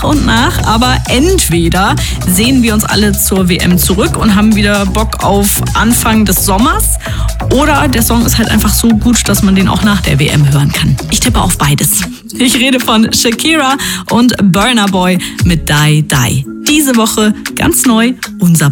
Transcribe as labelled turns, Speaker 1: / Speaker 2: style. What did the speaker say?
Speaker 1: nach und nach, aber entweder sehen wir uns alle zur WM zurück und haben wieder Bock auf Anfang des Sommers, oder der Song ist halt einfach so gut, dass man den auch nach der WM hören kann. Ich tippe auf beides. Ich rede von Shakira und Burna Boy mit Die Die. Diese Woche ganz neu unser